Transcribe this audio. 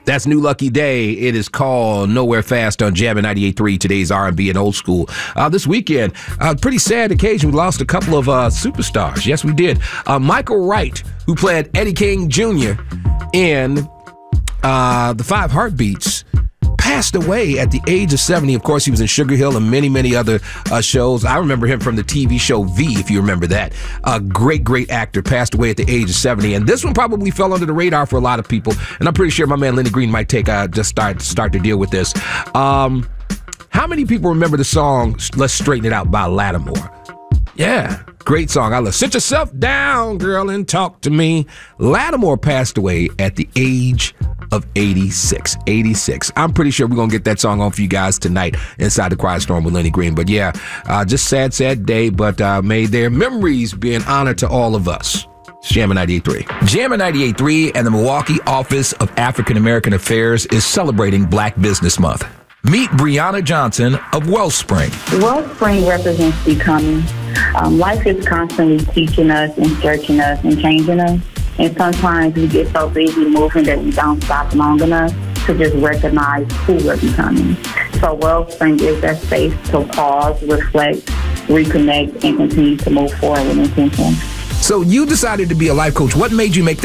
That's New Lucky Day. It is called Nowhere Fast on Jammin' 98.3, today's R&B and old school. This weekend, pretty sad occasion. We lost a couple of superstars. Yes, we did. Michael Wright, who played Eddie King Jr. in The Five Heartbeats, passed away at the age of 70. Of course, he was in Sugar Hill and many, many other shows. I remember him from the TV show V, if you remember that. A great, great actor, passed away at the age of 70. And this one probably fell under the radar for a lot of people. And I'm pretty sure my man Lenny Green might take just start to deal with this. How many people remember the song Let's Straighten It Out by Lattimore? Yeah, great song. I love Sit Yourself Down, Girl, and Talk to Me. Lattimore passed away at the age of 86. I'm pretty sure we're going to get that song on for you guys tonight inside the Quiet Storm with Lenny Green. But yeah, just sad day, but may their memories be an honor to all of us. It's Jammin' 98.3. Jammin' 98.3 and the Milwaukee Office of African American Affairs is celebrating Black Business Month. Meet Brianna Johnson of Wellspring. Wellspring represents becoming. Life is constantly teaching us and stretching us and changing us. And sometimes we get so busy moving that we don't stop long enough to just recognize who we're becoming. So Wellspring is that space to pause, reflect, reconnect, and continue to move forward with intention. So you decided to be a life coach. What made you make